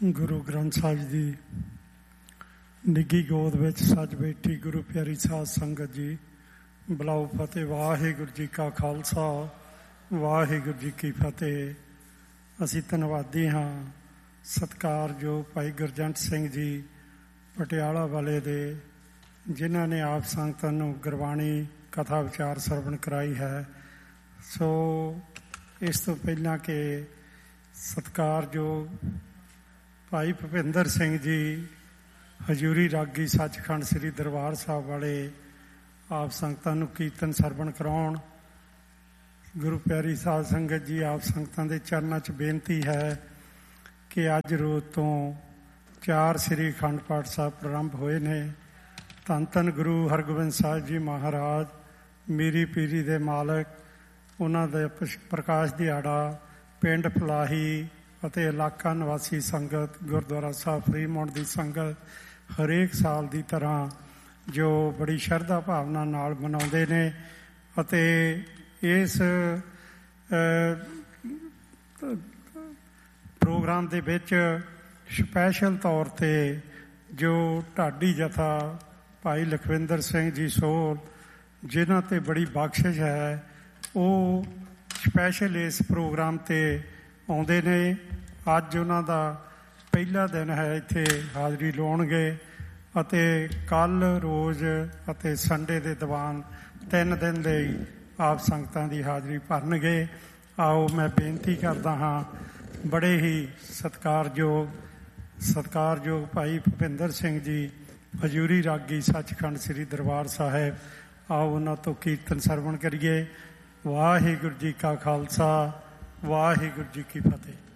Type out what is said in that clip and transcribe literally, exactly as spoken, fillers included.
ਗੁਰੂ ਗ੍ਰੰਥ ਸਾਹਿਬ ਦੀ ਨਿੱਘੀ ਗੋਦ ਵਿੱਚ ਸੱਜ ਬੈਠੀ ਗੁਰੂ ਪਿਆਰੀ ਸਾਧ ਸੰਗਤ ਜੀ, ਬੁਲਾਓ ਫਤਿਹ। ਵਾਹਿਗੁਰੂ ਜੀ ਕਾ ਖਾਲਸਾ, ਵਾਹਿਗੁਰੂ ਜੀ ਕੀ ਫਤਿਹ। ਅਸੀਂ ਧੰਨਵਾਦੀ ਹਾਂ ਸਤਿਕਾਰਯੋਗ ਭਾਈ ਗੁਰਜੰਟ ਸਿੰਘ ਜੀ ਪਟਿਆਲਾ ਵਾਲੇ ਦੇ, ਜਿਨ੍ਹਾਂ ਨੇ ਆਪ ਸੰਗਤਾਂ ਨੂੰ ਗੁਰਬਾਣੀ ਕਥਾ ਵਿਚਾਰ ਸਰਵਣ ਕਰਾਈ ਹੈ। ਸੋ ਇਸ ਤੋਂ ਪਹਿਲਾਂ ਕਿ ਸਤਿਕਾਰਯੋਗ ਭਾਈ ਭੁਪਿੰਦਰ ਸਿੰਘ ਜੀ ਹਜ਼ੂਰੀ ਰਾਗੀ ਸੱਚਖੰਡ ਸ੍ਰੀ ਦਰਬਾਰ ਸਾਹਿਬ ਵਾਲੇ ਆਪ ਸੰਗਤਾਂ ਨੂੰ ਕੀਰਤਨ ਸਰਵਣ ਕਰਾਉਣ, ਗੁਰੂ ਪਿਆਰੀ ਸਾਧ ਸੰਗਤ ਜੀ ਆਪ ਸੰਗਤਾਂ ਦੇ ਚਰਨਾਂ 'ਚ ਬੇਨਤੀ ਹੈ ਕਿ ਅੱਜ ਰੋਜ਼ ਤੋਂ ਚਾਰ ਸ੍ਰੀ ਅਖੰਡ ਪਾਠ ਸਾਹਿਬ ਪ੍ਰਾਰੰਭ ਹੋਏ ਨੇ। ਧੰਨ ਧੰਨ ਗੁਰੂ ਹਰਗੋਬਿੰਦ ਸਾਹਿਬ ਜੀ ਮਹਾਰਾਜ ਮੀਰੀ ਪੀਰੀ ਦੇ ਮਾਲਕ, ਉਹਨਾਂ ਦੇ ਪ੍ਰਕਾਸ਼ ਦਿਹਾੜਾ ਪਿੰਡ ਫਲਾਹੀ ਅਤੇ ਇਲਾਕਾ ਨਿਵਾਸੀ ਸੰਗਤ, ਗੁਰਦੁਆਰਾ ਸਾਹਿਬ ਫਰੀਮੌਂਟ ਦੀ ਸੰਗਤ ਹਰੇਕ ਸਾਲ ਦੀ ਤਰ੍ਹਾਂ ਜੋ ਬੜੀ ਸ਼ਰਧਾ ਭਾਵਨਾ ਨਾਲ ਮਨਾਉਂਦੇ ਨੇ। ਅਤੇ ਇਸ ਪ੍ਰੋਗਰਾਮ ਦੇ ਵਿੱਚ ਸਪੈਸ਼ਲ ਤੌਰ 'ਤੇ ਜੋ ਢਾਡੀ ਜਥਾ ਭਾਈ ਲਖਵਿੰਦਰ ਸਿੰਘ ਜੀ ਸੋਹਲ, ਜਿਨ੍ਹਾਂ 'ਤੇ ਬੜੀ ਬਖਸ਼ਿਸ਼ ਹੈ, ਉਹ ਸਪੈਸ਼ਲ ਇਸ ਪ੍ਰੋਗਰਾਮ 'ਤੇ ਆਉਂਦੇ ਨੇ। ਅੱਜ ਉਹਨਾਂ ਦਾ ਪਹਿਲਾ ਦਿਨ ਹੈ, ਇੱਥੇ ਹਾਜ਼ਰੀ ਲਾਉਣਗੇ ਅਤੇ ਕੱਲ੍ਹ ਰੋਜ਼ ਅਤੇ ਸੰਡੇ ਦੇ ਦੀਵਾਨ ਤਿੰਨ ਦਿਨ ਲਈ ਆਪ ਸੰਗਤਾਂ ਦੀ ਹਾਜ਼ਰੀ ਭਰਨਗੇ। ਆਓ ਮੈਂ ਬੇਨਤੀ ਕਰਦਾ ਹਾਂ ਬੜੇ ਹੀ ਸਤਿਕਾਰਯੋਗ ਸਤਿਕਾਰਯੋਗ ਭਾਈ ਭੁਪਿੰਦਰ ਸਿੰਘ ਜੀ ਹਜ਼ੂਰੀ ਰਾਗੀ ਸੱਚਖੰਡ ਸ੍ਰੀ ਦਰਬਾਰ ਸਾਹਿਬ, ਆਓ ਉਹਨਾਂ ਤੋਂ ਕੀਰਤਨ ਸਰਵਣ ਕਰੀਏ। ਵਾਹਿਗੁਰੂ ਜੀ ਕਾ ਖਾਲਸਾ, ਵਾਹਿਗੁਰੂ ਜੀ ਕੀ ਫਤਿਹ।